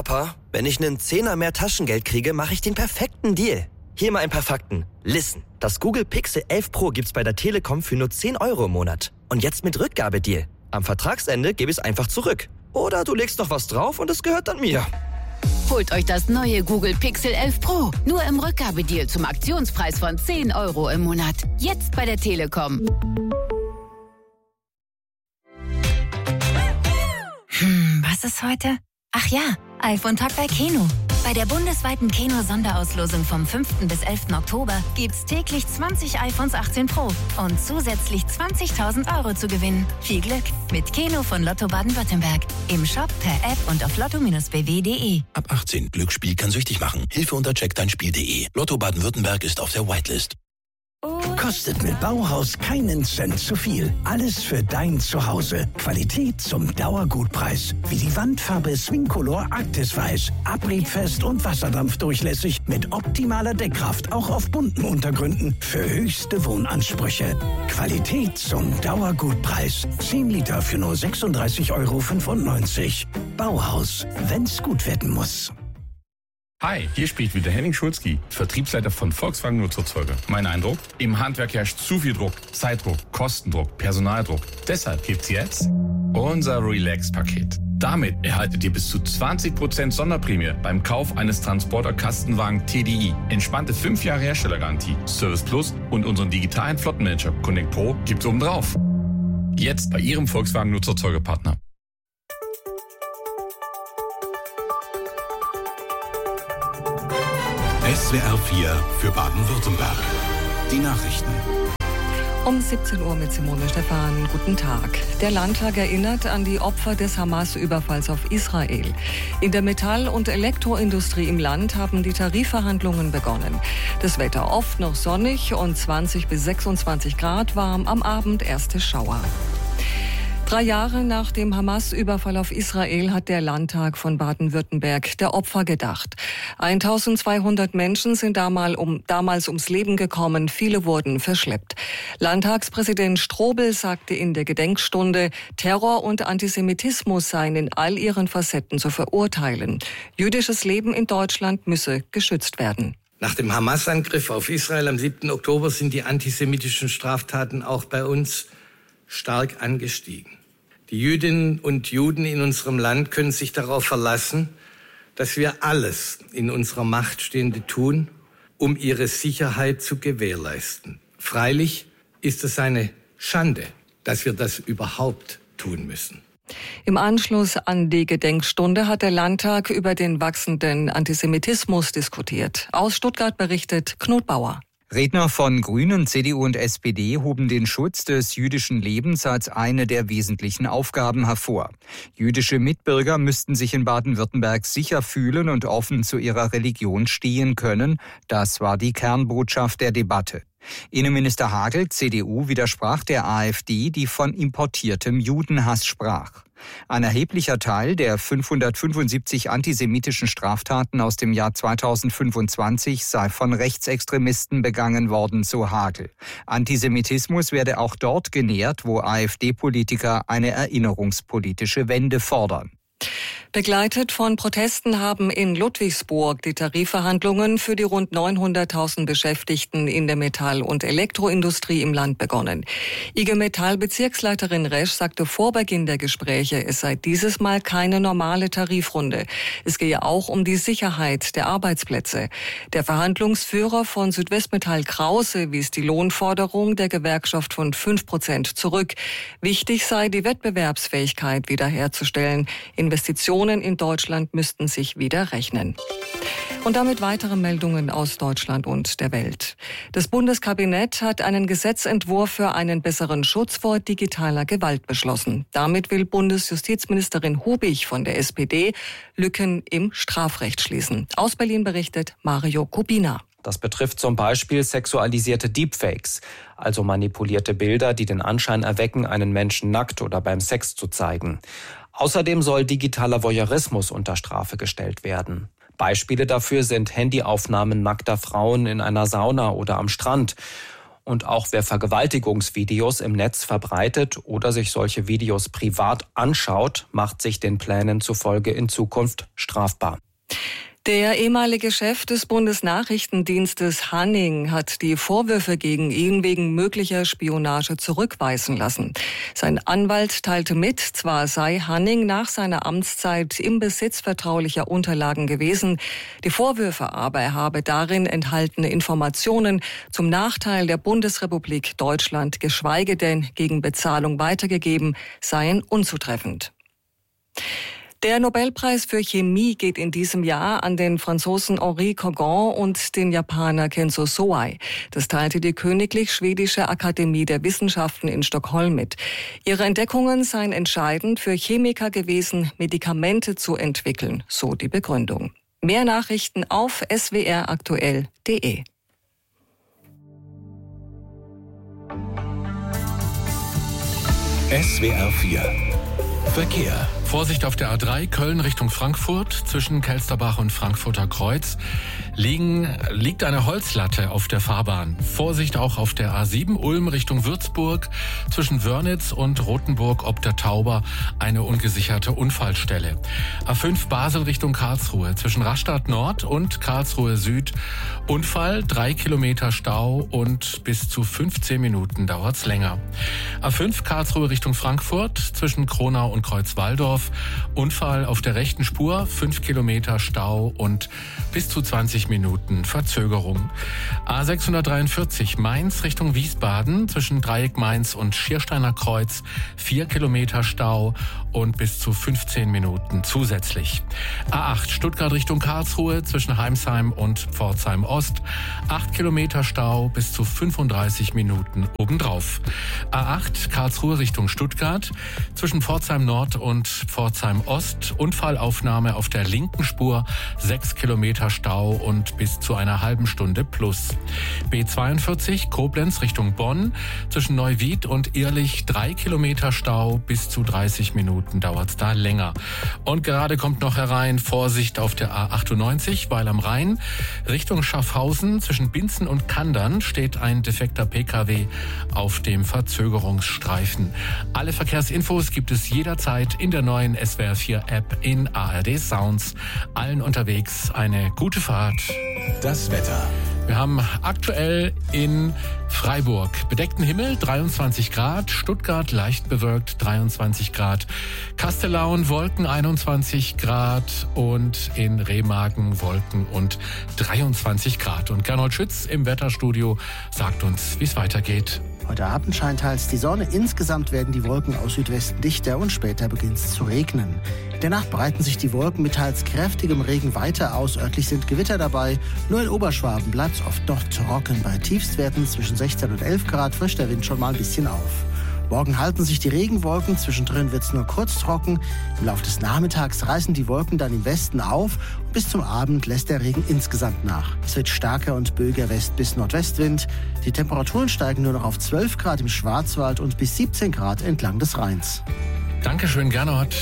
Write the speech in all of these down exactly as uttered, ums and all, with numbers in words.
Papa, wenn ich einen Zehner mehr Taschengeld kriege, mache ich den perfekten Deal. Hier mal ein paar Fakten. Listen, das Google Pixel elf Pro gibt's bei der Telekom für nur zehn Euro im Monat. Und jetzt mit Rückgabedeal. Am Vertragsende gebe ich es einfach zurück. Oder du legst noch was drauf und es gehört dann mir. Holt euch das neue Google Pixel elf Pro. Nur im Rückgabedeal zum Aktionspreis von zehn Euro im Monat. Jetzt bei der Telekom. Hm, was ist heute? Ach ja, iPhone Talk bei Keno. Bei der bundesweiten Keno-Sonderauslosung vom fünften bis elften Oktober gibt's täglich zwanzig iPhones achtzehn Pro und zusätzlich zwanzigtausend Euro zu gewinnen. Viel Glück mit Keno von Lotto Baden-Württemberg. Im Shop, per App und auf lotto Bindestrich b w punkt de. Ab achtzehn. Glücksspiel kann süchtig machen. Hilfe unter check dein spiel punkt de. Lotto Baden-Württemberg ist auf der Whitelist. Kostet mit Bauhaus keinen Cent zu viel. Alles für dein Zuhause. Qualität zum Dauergutpreis. Wie die Wandfarbe Swingcolor Arktis Weiß. Abriebfest und wasserdampfdurchlässig mit optimaler Deckkraft. Auch auf bunten Untergründen. Für höchste Wohnansprüche. Qualität zum Dauergutpreis. zehn Liter für nur sechsunddreißig Euro fünfundneunzig. Bauhaus. Wenn's gut werden muss. Hi, hier spricht wieder Henning Schulzki, Vertriebsleiter von Volkswagen Nutzerzeuge. Mein Eindruck? Im Handwerk herrscht zu viel Druck, Zeitdruck, Kostendruck, Personaldruck. Deshalb gibt's jetzt unser Relax-Paket. Damit erhaltet ihr bis zu zwanzig Prozent Sonderprämie beim Kauf eines Transporter-Kastenwagen T D I. Entspannte fünf Jahre Herstellergarantie, Service Plus und unseren digitalen Flottenmanager Connect Pro gibt's obendrauf. Jetzt bei Ihrem Volkswagen Nutzerzeugepartner. S W R vier für Baden-Württemberg. Die Nachrichten. Um siebzehn Uhr mit Simone Stephan. Guten Tag. Der Landtag erinnert an die Opfer des Hamas-Überfalls auf Israel. In der Metall- und Elektroindustrie im Land haben die Tarifverhandlungen begonnen. Das Wetter oft noch sonnig und zwanzig bis sechsundzwanzig Grad warm. Am Abend erste Schauer. Drei Jahre nach dem Hamas-Überfall auf Israel hat der Landtag von Baden-Württemberg der Opfer gedacht. eintausendzweihundert Menschen sind damals, um, damals ums Leben gekommen, viele wurden verschleppt. Landtagspräsident Strobel sagte in der Gedenkstunde, Terror und Antisemitismus seien in all ihren Facetten zu verurteilen. Jüdisches Leben in Deutschland müsse geschützt werden. Nach dem Hamas-Angriff auf Israel am siebten Oktober sind die antisemitischen Straftaten auch bei uns stark angestiegen. Die Jüdinnen und Juden in unserem Land können sich darauf verlassen, dass wir alles in unserer Macht Stehende tun, um ihre Sicherheit zu gewährleisten. Freilich ist es eine Schande, dass wir das überhaupt tun müssen. Im Anschluss an die Gedenkstunde hat der Landtag über den wachsenden Antisemitismus diskutiert. Aus Stuttgart berichtet Knut Bauer. Redner von Grünen, C D U und S P D hoben den Schutz des jüdischen Lebens als eine der wesentlichen Aufgaben hervor. Jüdische Mitbürger müssten sich in Baden-Württemberg sicher fühlen und offen zu ihrer Religion stehen können. Das war die Kernbotschaft der Debatte. Innenminister Hagel, C D U, widersprach der AfD, die von importiertem Judenhass sprach. Ein erheblicher Teil der fünfhundertfünfundsiebzig antisemitischen Straftaten aus dem Jahr zweitausendfünfundzwanzig sei von Rechtsextremisten begangen worden, so Hagel. Antisemitismus werde auch dort genährt, wo AfD-Politiker eine erinnerungspolitische Wende fordern. Begleitet von Protesten haben in Ludwigsburg die Tarifverhandlungen für die rund neunhunderttausend Beschäftigten in der Metall- und Elektroindustrie im Land begonnen. I G Metall-Bezirksleiterin Resch sagte vor Beginn der Gespräche, es sei dieses Mal keine normale Tarifrunde. Es gehe auch um die Sicherheit der Arbeitsplätze. Der Verhandlungsführer von Südwestmetall Krause wies die Lohnforderung der Gewerkschaft von fünf Prozent zurück. Wichtig sei, die Wettbewerbsfähigkeit wiederherzustellen. Investitionen in Deutschland müssten sich wieder rechnen. Und damit weitere Meldungen aus Deutschland und der Welt. Das Bundeskabinett hat einen Gesetzentwurf für einen besseren Schutz vor digitaler Gewalt beschlossen. Damit will Bundesjustizministerin Hubig von der S P D Lücken im Strafrecht schließen. Aus Berlin berichtet Mario Kubina. Das betrifft zum Beispiel sexualisierte Deepfakes, also manipulierte Bilder, die den Anschein erwecken, einen Menschen nackt oder beim Sex zu zeigen. Außerdem soll digitaler Voyeurismus unter Strafe gestellt werden. Beispiele dafür sind Handyaufnahmen nackter Frauen in einer Sauna oder am Strand. Und auch wer Vergewaltigungsvideos im Netz verbreitet oder sich solche Videos privat anschaut, macht sich den Plänen zufolge in Zukunft strafbar. Der ehemalige Chef des Bundesnachrichtendienstes Hanning hat die Vorwürfe gegen ihn wegen möglicher Spionage zurückweisen lassen. Sein Anwalt teilte mit, zwar sei Hanning nach seiner Amtszeit im Besitz vertraulicher Unterlagen gewesen, die Vorwürfe aber, er habe darin enthaltene Informationen zum Nachteil der Bundesrepublik Deutschland, geschweige denn gegen Bezahlung weitergegeben, seien unzutreffend. Der Nobelpreis für Chemie geht in diesem Jahr an den Franzosen Henri Kogan und den Japaner Kenzo Soai. Das teilte die Königlich Schwedische Akademie der Wissenschaften in Stockholm mit. Ihre Entdeckungen seien entscheidend für Chemiker gewesen, Medikamente zu entwickeln, so die Begründung. Mehr Nachrichten auf s w r aktuell punkt d e. S W R vier Verkehr. Vorsicht auf der A drei Köln Richtung Frankfurt. Zwischen Kelsterbach und Frankfurter Kreuz liegen, liegt eine Holzlatte auf der Fahrbahn. Vorsicht auch auf der A sieben Ulm Richtung Würzburg. Zwischen Wörnitz und Rothenburg ob der Tauber eine ungesicherte Unfallstelle. A fünf Basel Richtung Karlsruhe. Zwischen Rastatt Nord und Karlsruhe Süd Unfall, drei Kilometer Stau und bis zu fünfzehn Minuten dauert's länger. A fünf Karlsruhe Richtung Frankfurt. Zwischen Kronau und Kreuzwaldorf Unfall auf der rechten Spur, fünf Kilometer Stau und bis zu zwanzig Minuten Verzögerung. A sechshundertdreiundvierzig Mainz Richtung Wiesbaden zwischen Dreieck Mainz und Schiersteiner Kreuz, vier Kilometer Stau und bis zu fünfzehn Minuten zusätzlich. A acht Stuttgart Richtung Karlsruhe zwischen Heimsheim und Pforzheim Ost, acht Kilometer Stau bis zu fünfunddreißig Minuten obendrauf. A acht Karlsruhe Richtung Stuttgart zwischen Pforzheim Nord und Pforzheim Ost, Unfallaufnahme auf der linken Spur, sechs Kilometer Stau und bis zu einer halben Stunde plus. B zweiundvierzig Koblenz Richtung Bonn, zwischen Neuwied und Irrlich drei Kilometer Stau, bis zu dreißig Minuten dauert's da länger. Und gerade kommt noch herein, Vorsicht auf der A achtundneunzig, weil am Rhein Richtung Schaffhausen zwischen Binzen und Kandern steht ein defekter P K W auf dem Verzögerungsstreifen. Alle Verkehrsinfos gibt es jederzeit in der neuen S W R vier App in A R D Sounds. Allen unterwegs eine gute Fahrt. Das Wetter. Wir haben aktuell in Freiburg bedeckten Himmel, dreiundzwanzig Grad, Stuttgart leicht bewölkt, dreiundzwanzig Grad, Kastellaun Wolken, einundzwanzig Grad und in Remagen Wolken und dreiundzwanzig Grad. Und Gernot Schütz im Wetterstudio sagt uns, wie es weitergeht. Heute Abend scheint teils die Sonne. Insgesamt werden die Wolken aus Südwesten dichter und später beginnt es zu regnen. In der Nacht breiten sich die Wolken mit teils kräftigem Regen weiter aus. Örtlich sind Gewitter dabei. Nur in Oberschwaben bleibt es oft noch trocken. Bei Tiefstwerten zwischen sechzehn und elf Grad frischt der Wind schon mal ein bisschen auf. Morgen halten sich die Regenwolken, zwischendrin wird es nur kurz trocken. Im Laufe des Nachmittags reißen die Wolken dann im Westen auf und bis zum Abend lässt der Regen insgesamt nach. Es wird starker und böiger West- bis Nordwestwind. Die Temperaturen steigen nur noch auf zwölf Grad im Schwarzwald und bis siebzehn Grad entlang des Rheins. Dankeschön, Gernot.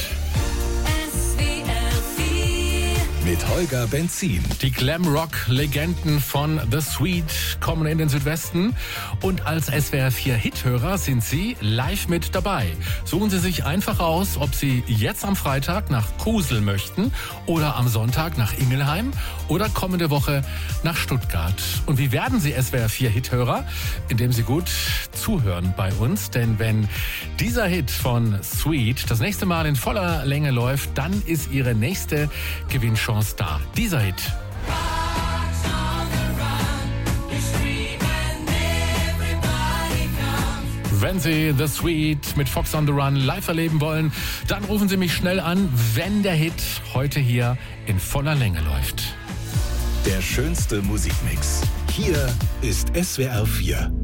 Mit Holger Benzin. Die Glamrock-Legenden von The Sweet kommen in den Südwesten. Und als S W R vier Hithörer sind Sie live mit dabei. Suchen Sie sich einfach aus, ob Sie jetzt am Freitag nach Kusel möchten oder am Sonntag nach Ingelheim oder kommende Woche nach Stuttgart. Und wie werden Sie S W R vier Hithörer? Indem Sie gut zuhören bei uns. Denn wenn dieser Hit von Sweet das nächste Mal in voller Länge läuft, dann ist Ihre nächste Gewinnchance da. Dieser Hit. Wenn Sie The Sweet mit Fox on the Run live erleben wollen, dann rufen Sie mich schnell an, wenn der Hit heute hier in voller Länge läuft. Der schönste Musikmix. Hier ist S W R vier.